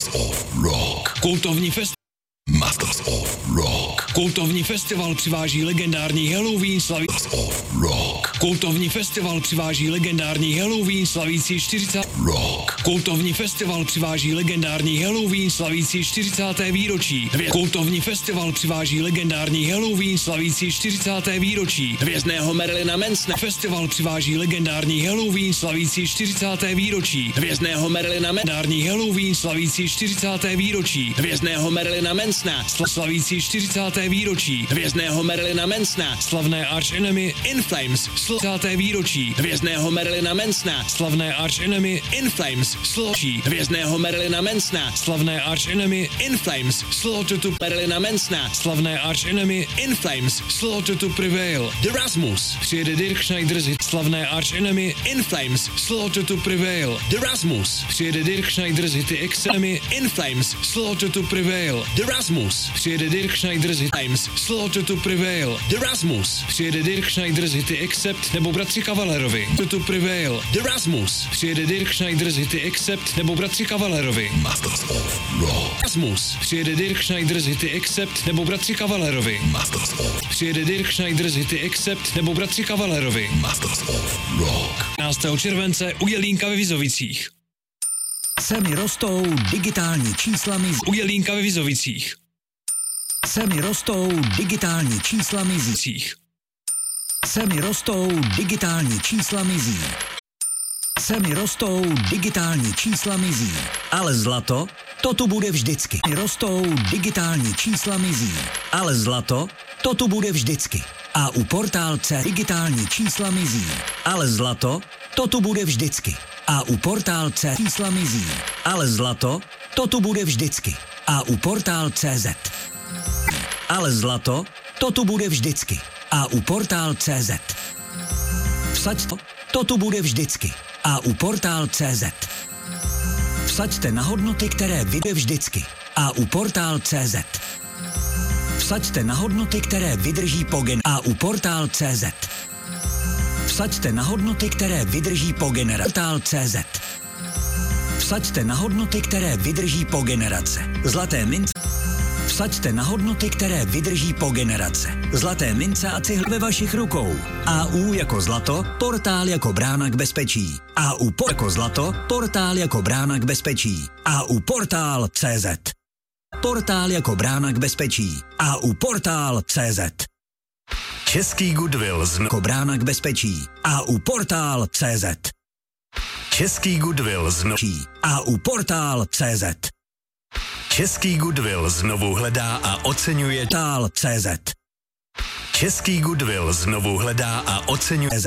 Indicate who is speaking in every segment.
Speaker 1: of Rock.
Speaker 2: Kultovní
Speaker 1: Masters of Rock.
Speaker 2: Kultovní festival přiváží legendární Halloween
Speaker 1: Masters of Rock.
Speaker 2: Kultovní festival přiváží legendární Halloween slavící 40.
Speaker 1: Rock.
Speaker 2: Kultovní festival přiváží legendární Halloween slavící 40. výročí. Kultovní festival přiváží legendární Halloween slavící 40. výročí. Hvězdného Marilyna Mansona. Festival přiváží legendární Halloween slavící 40. výročí. Hvězdného Marilyna Mansona. Halloween slavící 40. výročí. Hvězdného Marilyna Mansona. Slavící 40. výročí. Hvězdného Marilyna Mansona. Slavné Arch Enemy In Flames. 40. výročí. Hvězdného Marilyna Mansona. Slavné Arch Enemy In Flames. Složí. Hvězdného Marilyna Mansona. Slavné Arch Enemy In Flames. Slaughter to Marilyna Mansona. Slavné Arch Enemy In Flames. Slaughter to Prevail. The Rasmus. Přijede Dirk Schneider z Slavné Arch Enemy In Flames. Slaughter to Prevail. The Rasmus. Přijede Dirk Schneider z hity Enemy In Flames. Slaughter to Prevail. The Rasmus. Přijede Dirk Schneider z Flames. Slaughter to Prevail. The Rasmus. Přijede Dirk Schneider z hity Accept nebo Bratři Kavalerovi. To Prevail. The Rasmus. Přijede Dirk Schneider z hity Accept nebo Bratři Kavalerovi.
Speaker 1: Masters of Rock.
Speaker 2: Rasmus. Přijede Dirk Schneider z hity Accept nebo Bratři Kavalerovi.
Speaker 1: Masters of.
Speaker 2: Přijede Dirk Schneider z hity Accept nebo Bratři Kavalerovi.
Speaker 1: Masters of Rock.
Speaker 2: 15. července u Jelínka ve Vizovicích.
Speaker 3: Ceny rostou digitální číslami
Speaker 2: U Jelínka ve Vizovicích.
Speaker 3: Ceny rostou digitální čísla mizí. Ceny rostou digitální čísla mizí. Ceny rostou digitální čísla mizí. Ale zlato, to tu bude vždycky. Rostou digitální čísla mizí. Ale zlato, to tu bude vždycky. A u Portálce digitální čísla mizí. Ale zlato, to tu bude vždycky. A u Portálce čísla mizí. Ale zlato, to tu bude vždycky. A u Portál.cz. Ale zlato, to tu bude vždycky. A u Portál.cz. Vsaď to tu bude vždycky. A u Portál.cz. Vsaďte na hodnoty, které vyjde vždycky. A u Portál.cz. Vsaďte na hodnoty, které vydrží po gen. A u Portál.cz. Vsaďte na hodnoty, které vydrží po generaci. Portál.cz. Vsaďte na hodnoty, které vydrží po generace. Zlaté mince. Vsaďte na hodnoty, které vydrží po generace. Zlaté mince a cihly ve vašich rukou. AU jako zlato, portál jako brána k bezpečí. AU jako zlato, portál jako brána k bezpečí. AU Portál.cz. Portál jako brána k bezpečí. AU Portál.cz. Český goodwill jako brána k bezpečí. AU Portál.cz. Český goodwill AU Portál.cz. Český goodwill znovu hledá a oceňuje Portál.cz. Český goodwill znovu hledá a oceňuje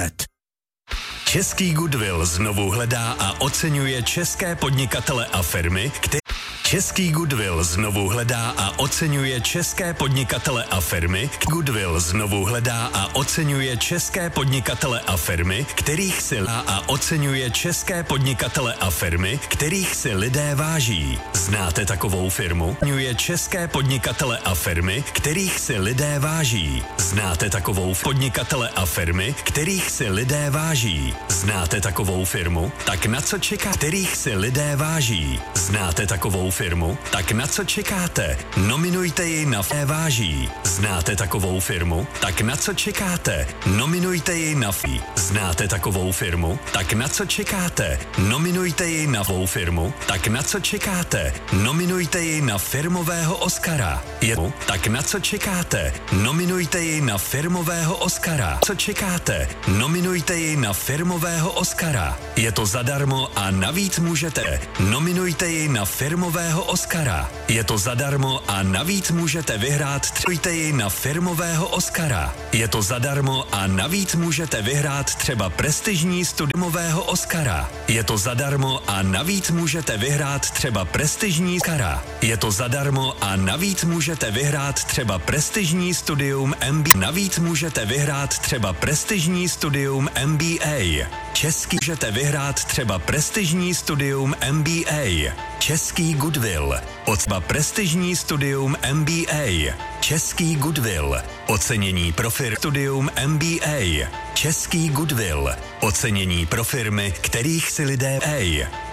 Speaker 3: Český goodwill znovu hledá a oceňuje české podnikatele a firmy, Český goodwill znovu hledá a oceňuje české podnikatele a firmy. Goodwill znovu hledá a oceňuje české podnikatele a firmy, kterých si a oceňuje české podnikatele a firmy, kterých si lidé váží. Znáte takovou firmu? Oceňuje české podnikatele a firmy, kterých si lidé váží. Znáte takovou podnikatele a firmy, kterých si lidé váží. Znáte takovou firmu? Tak na co čeká? Kterých si lidé váží. Znáte takovou firmu? Tak na co čekáte? Nominujte ji na váží. Znáte takovou firmu? Tak na co čekáte? Nominujte ji na Znáte takovou firmu? Tak na co čekáte? Nominujte ji na firmu? Tak na co čekáte? Nominujte ji na firmového Oscara. Tak na co čekáte? Nominujte ji na firmového Oscara. Co čekáte? Nominujte ji na firmového Oscara. Je to zadarmo a navíc můžete. Nominujte ji na firmového Oscara. Je to zadarmo a navíc můžete vyhrát. Trojte ji na firmového Oscara. Je to zadarmo a navíc můžete vyhrát třeba prestižní studiového Oscara. Je to zadarmo a navíc můžete vyhrát třeba prestižní Oscara. Je to zadarmo a navíc můžete vyhrát třeba prestižní studium MBA. Navíc můžete vyhrát třeba prestižní studium MBA. Český můžete vyhrát třeba prestižní studium MBA. Český goodwill. Třeba prestižní studium MBA. Český goodwill. Ocenění pro firmy. Studium MBA. Český goodwill. Ocenění pro firmy, kterých si lidé